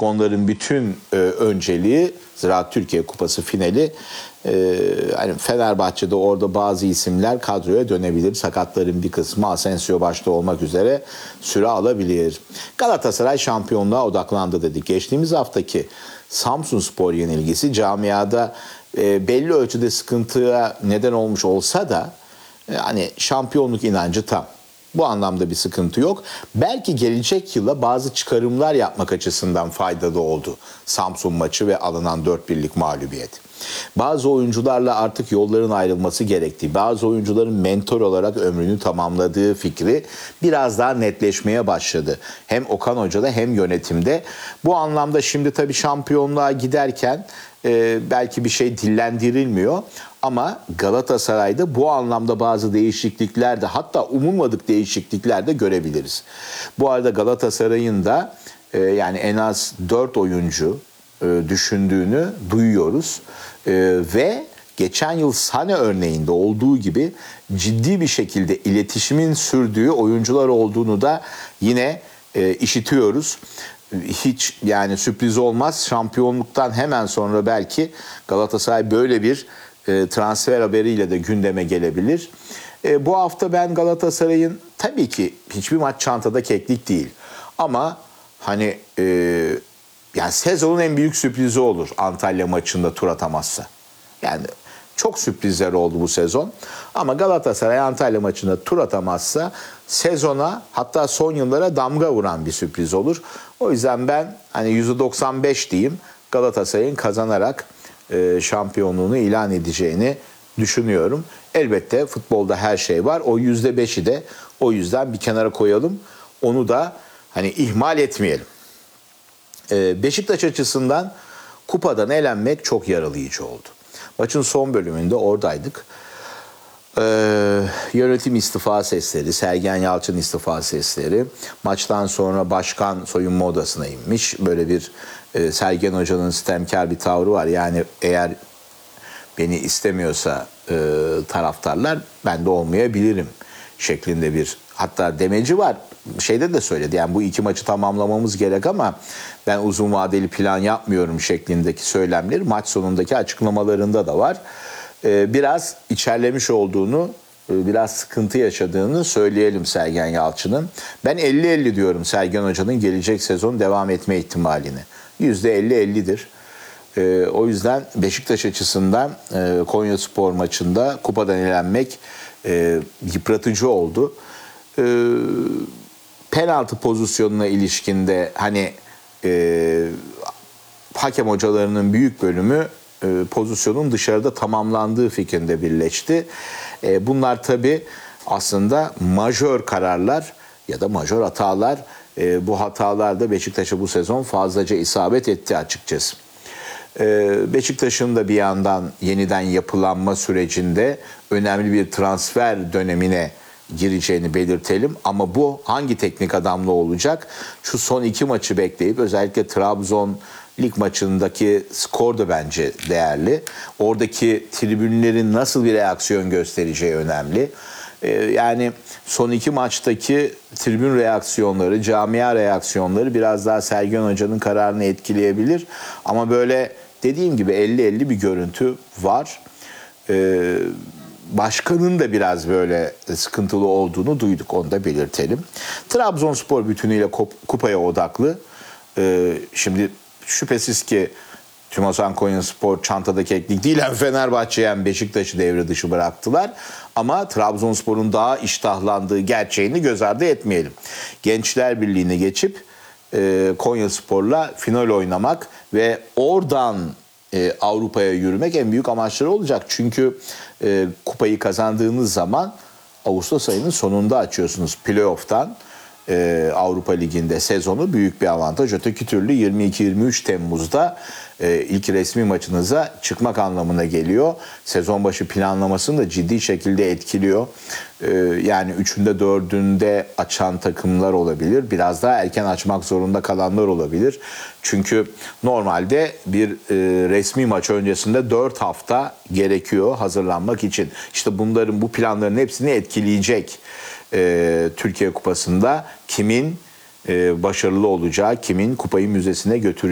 Artık onların bütün önceliği Ziraat Türkiye Kupası finali. Hani Fenerbahçe'de orada bazı isimler kadroya dönebilir. Sakatların bir kısmı Asensio başta olmak üzere süre alabilir. Galatasaray şampiyonluğa odaklandı dedik. Geçtiğimiz haftaki Samsunspor yenilgisi camiada belli ölçüde sıkıntıya neden olmuş olsa da hani şampiyonluk inancı tam. Bu anlamda bir sıkıntı yok. Belki gelecek yıla bazı çıkarımlar yapmak açısından faydalı oldu Samsun maçı ve alınan 4-1'lik mağlubiyet. Bazı oyuncularla artık yolların ayrılması gerektiği, bazı oyuncuların mentor olarak ömrünü tamamladığı fikri biraz daha netleşmeye başladı. Hem Okan Hoca'da hem yönetimde. Bu anlamda şimdi tabii şampiyonluğa giderken belki bir şey dillendirilmiyor. Ama Galatasaray'da bu anlamda bazı değişiklikler de, hatta umulmadık değişiklikler de görebiliriz. Bu arada Galatasaray'ın da yani en az 4 oyuncu düşündüğünü duyuyoruz. Ve geçen yıl Sané örneğinde olduğu gibi ciddi bir şekilde iletişimin sürdüğü oyuncular olduğunu da yine işitiyoruz. Hiç yani sürpriz olmaz. Şampiyonluktan hemen sonra belki Galatasaray böyle bir transfer haberiyle de gündeme gelebilir. Bu hafta ben Galatasaray'ın tabii ki hiçbir maç çantada keklik değil. Ama hani yani sezonun en büyük sürprizi olur Antalya maçında tur atamazsa. Yani çok sürprizler oldu bu sezon. Ama Galatasaray Antalya maçında tur atamazsa sezona, hatta son yıllara damga vuran bir sürpriz olur. O yüzden ben hani %95 diyeyim, Galatasaray'ın kazanarak şampiyonluğunu ilan edeceğini düşünüyorum. Elbette futbolda her şey var. O %5'i de o yüzden bir kenara koyalım. Onu da hani ihmal etmeyelim. Beşiktaş açısından kupadan elenmek çok yaralayıcı oldu. Maçın son bölümünde oradaydık. Yönetim istifa sesleri, Sergen Yalçın istifa sesleri. Maçtan sonra başkan soyunma odasına inmiş. Böyle bir Sergen Hoca'nın sitemkar bir tavrı var. Yani eğer beni istemiyorsa taraftarlar, ben de olmayabilirim şeklinde bir hatta demeci var. Şeyde de söyledi, yani bu 2 maçı tamamlamamız gerek ama ben uzun vadeli plan yapmıyorum şeklindeki söylemleri maç sonundaki açıklamalarında da var. Biraz içerlemiş olduğunu, biraz sıkıntı yaşadığını söyleyelim Sergen Yalçın'ın. Ben 50-50 diyorum Sergen Hoca'nın gelecek sezon devam etme ihtimalini. %50-50'dir. O yüzden Beşiktaş açısından Konyaspor maçında kupadan elenmek yıpratıcı oldu. Penaltı pozisyonuna ilişkinde hani hakem hocalarının büyük bölümü pozisyonun dışarıda tamamlandığı fikrinde birleşti. Bunlar tabii aslında majör kararlar ya da majör hatalar. Bu hatalar da Beşiktaş'a bu sezon fazlaca isabet etti açıkçası. Beşiktaş'ın da bir yandan yeniden yapılanma sürecinde önemli bir transfer dönemine gireceğini belirtelim. Ama bu hangi teknik adamla olacak? Şu son 2 maçı bekleyip, özellikle Trabzon lig maçındaki skor da bence değerli. Oradaki tribünlerin nasıl bir reaksiyon göstereceği önemli. Yani son 2 maçtaki tribün reaksiyonları, camia reaksiyonları biraz daha Sergen Hoca'nın kararını etkileyebilir. Ama böyle dediğim gibi 50-50 bir görüntü var. Başkanın da biraz böyle sıkıntılı olduğunu duyduk, onu da belirtelim. Trabzonspor bütünüyle kupaya odaklı. Şimdi şüphesiz ki Tümasan Konyaspor çantada keklik değil. Hem Fenerbahçe'ye hem Beşiktaş'ı devre dışı bıraktılar. Ama Trabzonspor'un daha iştahlandığı gerçeğini göz ardı etmeyelim. Gençler Birliği'ne geçip Konyaspor'la final oynamak ve oradan Avrupa'ya yürümek en büyük amaçları olacak. Çünkü kupayı kazandığınız zaman Ağustos ayının sonunda açıyorsunuz playoff'tan. Avrupa Ligi'nde sezonu büyük bir avantaj. Öteki türlü 22-23 Temmuz'da ilk resmi maçınıza çıkmak anlamına geliyor. Sezon başı planlamasını da ciddi şekilde etkiliyor. Yani 3'ünde 4'ünde açan takımlar olabilir. Biraz daha erken açmak zorunda kalanlar olabilir. Çünkü normalde bir resmi maç öncesinde 4 hafta gerekiyor hazırlanmak için. İşte bu planların hepsini etkileyecek. Türkiye Kupası'nda kimin başarılı olacağı, kimin kupayı müzesine götüreceği